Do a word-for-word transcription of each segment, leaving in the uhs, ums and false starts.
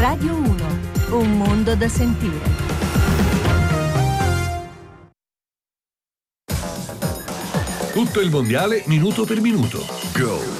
Radio uno, un mondo da sentire. Tutto il mondiale minuto per minuto. Go!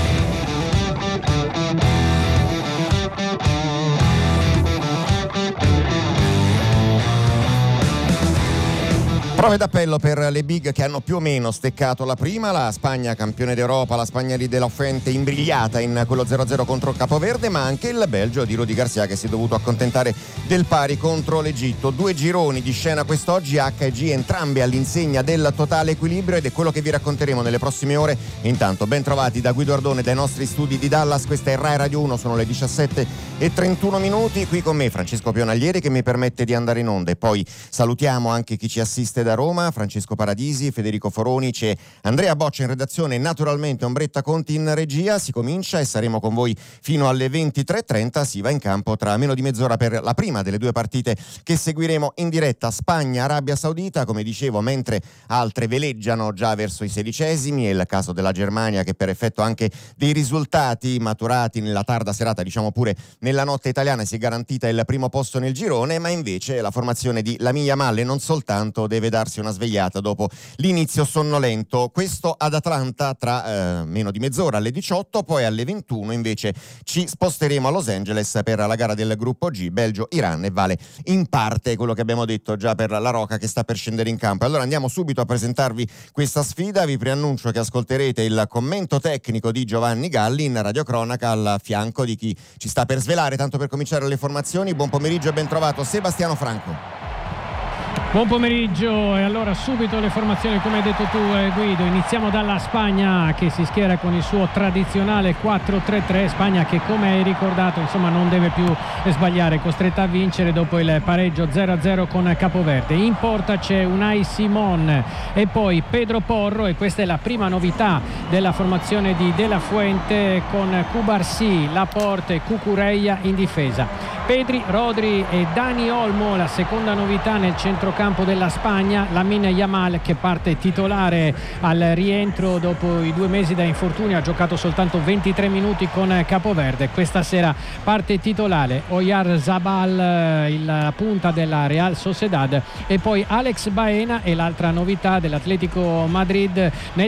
Prove d'appello per le big che hanno più o meno steccato la prima, la Spagna campione d'Europa, la Spagna lì della Fuente imbrigliata in quello zero a zero contro Capoverde, ma anche il Belgio di Rudy Garcia che si è dovuto accontentare del pari contro l'Egitto. Due gironi di scena quest'oggi, H e G entrambi all'insegna del totale equilibrio, ed è quello che vi racconteremo nelle prossime ore. Intanto ben trovati da Guido Ardone dai nostri studi di Dallas, questa è Rai Radio uno, sono le diciassette e trentuno minuti, qui con me Francesco Pionaglieri che mi permette di andare in onda, e poi salutiamo anche chi ci assiste da Roma, Francesco Paradisi, Federico Foroni, c'è Andrea Boccia in redazione, naturalmente Ombretta Conti in regia. Si comincia e saremo con voi fino alle ventitré e trenta, si va in campo tra meno di mezz'ora per la prima delle due partite che seguiremo in diretta, Spagna-Arabia Saudita, come dicevo, mentre altre veleggiano già verso i sedicesimi, è il caso della Germania che per effetto anche dei risultati maturati nella tarda serata, diciamo pure nella notte italiana, si è garantita il primo posto nel girone, ma invece la formazione di Lamine Yamal e non soltanto deve darsi una svegliata dopo l'inizio sonnolento. Questo ad Atlanta tra eh, meno di mezz'ora alle diciotto, poi alle ventuno invece ci sposteremo a Los Angeles per la gara del gruppo G, Belgio-Iran, e vale in parte quello che abbiamo detto già per la Roca che sta per scendere in campo. Allora andiamo subito a presentarvi questa sfida, vi preannuncio che ascolterete il commento tecnico di Giovanni Galli in radiocronaca al fianco di chi ci sta per svelare, tanto per cominciare le formazioni. Buon pomeriggio e ben trovato Sebastiano Franco. Buon pomeriggio, e allora subito le formazioni come hai detto tu eh, Guido. Iniziamo dalla Spagna che si schiera con il suo tradizionale quattro tre tre, Spagna che come hai ricordato insomma non deve più sbagliare, costretta a vincere dopo il pareggio zero a zero con Capoverde. In porta c'è Unai Simón e poi Pedro Porro, e questa è la prima novità della formazione di De La Fuente, con Cubarsí, Laporte e Cucurella in difesa. Pedri, Rodri e Dani Olmo la seconda novità nel centrocampo della Spagna. Lamine Yamal che parte titolare al rientro dopo i due mesi da infortunio, ha giocato soltanto ventitré minuti con Capoverde. Questa sera parte titolare Oyarzabal, il punta della Real Sociedad, e poi Alex Baena è l'altra novità dell'Atletico Madrid nel